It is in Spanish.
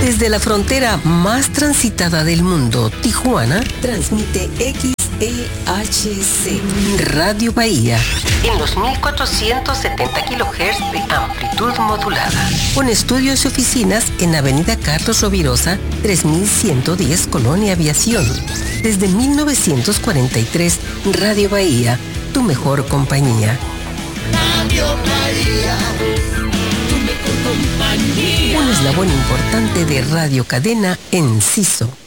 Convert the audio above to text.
Desde la frontera más transitada del mundo, Tijuana, transmite XEHC Radio Bahía en los 1470 kHz de amplitud modulada. Con estudios y oficinas en Avenida Carlos Rovirosa, 3110 Colonia Aviación. Desde 1943, Radio Bahía, tu mejor compañía. Radio Bahía, tu mejor compañía. Un eslabón importante de Radio Cadena Enciso.